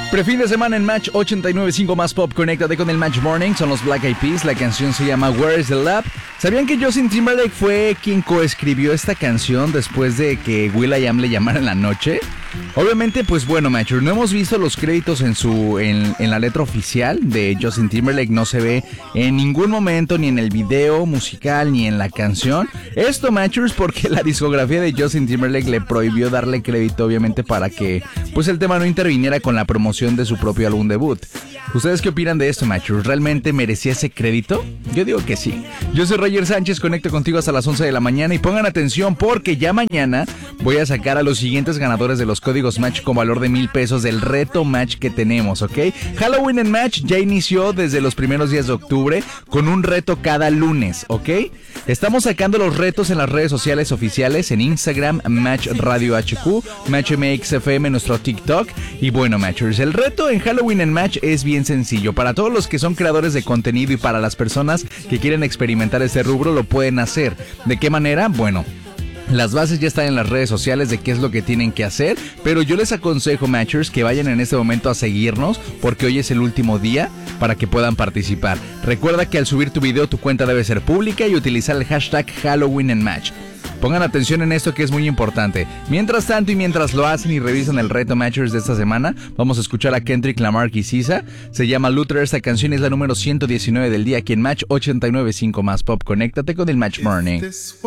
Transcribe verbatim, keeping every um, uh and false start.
Prefin de semana en Match ochenta y nueve punto cinco más Pop. Conéctate con el Match Morning. Son los Black Eyed Peas. La canción se llama Where is the Love. ¿Sabían que Justin Timberlake fue quien coescribió esta canción después de que will.i.am le llamara en la noche? Obviamente, pues bueno, Matchers, no hemos visto los créditos en su en, en la letra oficial de Justin Timberlake. No se ve en ningún momento, ni en el video musical, ni en la canción. Esto, Matchers, porque la discografía de Justin Timberlake le prohibió darle crédito, obviamente, para que pues el tema no interviniera con la promoción de su propio álbum debut. ¿Ustedes qué opinan de esto, Matchers? ¿Realmente merecía ese crédito? Yo digo que sí. Yo soy Roger Sánchez, conecto contigo hasta las once de la mañana y pongan atención porque ya mañana voy a sacar a los siguientes ganadores de los códigos Match con valor de mil pesos del reto Match que tenemos, ¿ok? Halloween en Match ya inició desde los primeros días de octubre con un reto cada lunes, ¿ok? Estamos sacando los retos en las redes sociales oficiales, en Instagram, Match Radio H Q, Match M X F M, nuestro TikTok. Y bueno, Matchers, el reto en Halloween en Match es bien sencillo. Para todos los que son creadores de contenido y para las personas que quieren experimentar este rubro, lo pueden hacer. ¿De qué manera? Bueno, las bases ya están en las redes sociales de qué es lo que tienen que hacer, pero yo les aconsejo, Matchers, que vayan en este momento a seguirnos porque hoy es el último día para que puedan participar. Recuerda que al subir tu video tu cuenta debe ser pública y utilizar el hashtag Halloween en Match. Pongan atención en esto que es muy importante. Mientras tanto y mientras lo hacen y revisan el reto Matchers de esta semana, vamos a escuchar a Kendrick Lamar y Sisa. Se llama Luther. Esta canción es la número ciento diecinueve del día aquí en Match ochenta y nueve punto cinco más Pop. Conéctate con el Match Morning.